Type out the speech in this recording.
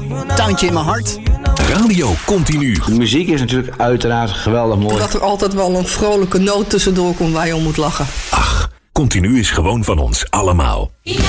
tuintje in mijn hart. Radio Continu. De muziek is natuurlijk uiteraard geweldig mooi. Dat er altijd wel een vrolijke noot tussendoor komt waar je om moet lachen. Ach, Continu is gewoon van ons allemaal. Ja.